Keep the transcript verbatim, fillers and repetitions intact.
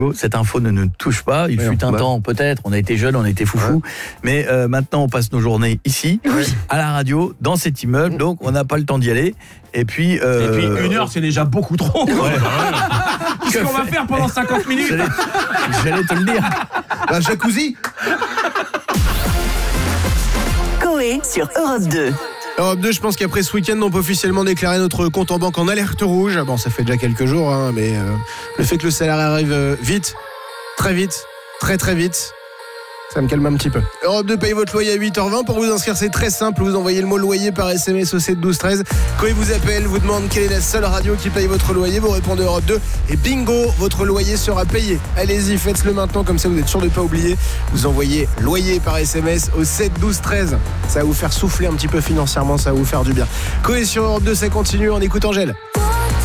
Cette info ne nous touche pas. Il oui, fut un bah. temps, peut-être. On a été jeunes, on a été foufous. Ouais. Mais euh, maintenant, on passe nos journées ici, oui. à la radio, dans cet immeuble. Donc, on n'a pas le temps d'y aller. Et puis, euh... Et puis une heure, c'est déjà beaucoup trop. Ouais, ouais. Qu'est-ce qu'on va faire pendant cinquante minutes? J'allais, j'allais te le dire. La jacuzzi. Coé sur Europe deux. Europe deux, je pense qu'après ce week-end, on peut officiellement déclarer notre compte en banque en alerte rouge. Bon, ça fait déjà quelques jours, hein, mais euh, le fait que le salaire arrive euh, vite, très vite, très très vite, ça me calme un petit peu. Europe deux paye votre loyer à huit heures vingt. Pour vous inscrire, c'est très simple. Vous envoyez le mot loyer par S M S au sept douze treize. Quand il vous appelle, vous demande quelle est la seule radio qui paye votre loyer. Vous répondez Europe deux et bingo, votre loyer sera payé. Allez-y, faites-le maintenant, comme ça vous êtes sûr de ne pas oublier. Vous envoyez loyer par S M S au sept douze treize. Ça va vous faire souffler un petit peu financièrement, ça va vous faire du bien. Coé sur Europe deux, ça continue, on écoute Angèle.